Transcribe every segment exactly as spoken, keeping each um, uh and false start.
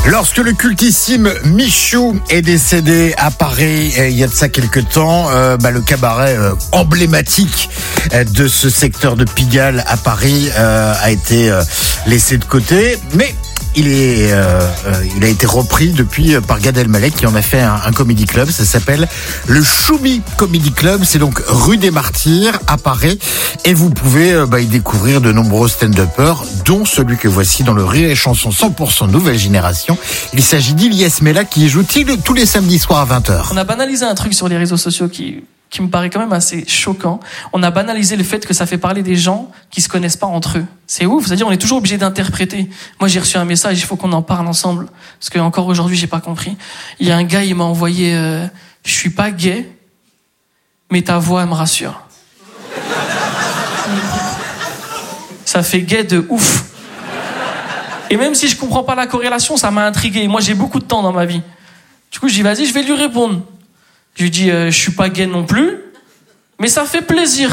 Lorsque le cultissime Michou est décédé à Paris, il y a de ça quelques temps, euh, bah, le cabaret euh, emblématique euh, de ce secteur de Pigalle à Paris euh, a été euh, laissé de côté. Mais il est, euh, euh, il a été repris depuis par Gad Elmaleh qui en a fait un, un comedy club. Ça s'appelle le Choumi Comedy Club. C'est donc rue des Martyrs à Paris. Et vous pouvez euh, bah, y découvrir de nombreux stand-uppers, dont celui que voici dans le Rire et Chanson cent pour cent Nouvelle Génération. Il s'agit d'Ilyes Mela qui y joue tous les samedis soirs à vingt heures. On a banalisé un truc sur les réseaux sociaux qui... qui me paraît quand même assez choquant. On a banalisé le fait que ça fait parler des gens qui se connaissent pas entre eux. C'est ouf, c'est-à-dire on est toujours obligé d'interpréter. Moi j'ai reçu un message, il faut qu'on en parle ensemble, parce que encore aujourd'hui j'ai pas compris. Il y a un gars, il m'a envoyé euh, « Je suis pas gay, mais ta voix me rassure ». Ça fait gay de ouf. Et même si je comprends pas la corrélation, ça m'a intrigué. Moi j'ai beaucoup de temps dans ma vie. Du coup je dis vas-y, je vais lui répondre. Je lui dis, euh, je suis pas gay non plus, mais ça fait plaisir.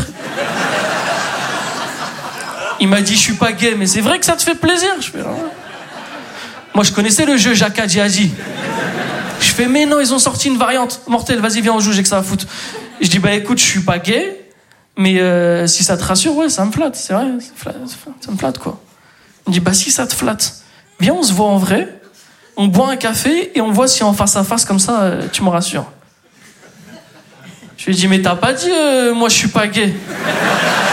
Il m'a dit, je suis pas gay, mais c'est vrai que ça te fait plaisir. Je fais, ah. Moi, je connaissais le jeu Jaka Djiazi. Je fais, mais non, ils ont sorti une variante mortelle. Vas-y, viens, on joue, j'ai que ça à foutre. Je dis, bah écoute, je suis pas gay, mais euh, si ça te rassure, ouais, ça me flatte, c'est vrai, ça, flatte, ça me flatte, quoi. Il me dit, bah si ça te flatte, viens, on se voit en vrai, on boit un café et on voit si en face à face, comme ça, euh, tu me rassures. Je lui ai dit, mais t'as pas dit, euh, moi je suis pas gay.